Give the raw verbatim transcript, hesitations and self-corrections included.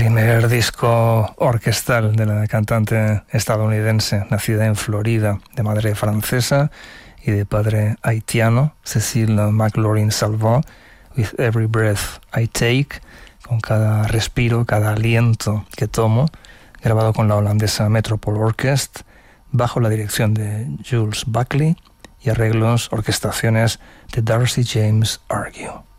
primer disco orquestal de la cantante estadounidense, nacida en Florida, de madre francesa y de padre haitiano, Cécile McLaurin-Salvant, With Every Breath I Take, con cada respiro, cada aliento que tomo, grabado con la holandesa Metropole Orkest, bajo la dirección de Jules Buckley y arreglos, orquestaciones de Darcy James Argue.